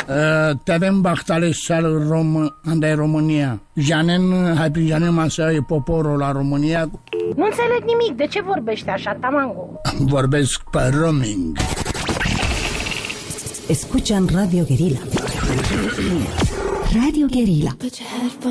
Terem Bahtaleșal andai România. Janen, hai prin Janen Masă e poporul la România. Nu înțeleg nimic, de ce vorbești așa, Tamango? Vorbesc pe roaming. Escuchan Radio Guerrilla. Radio Guerrilla.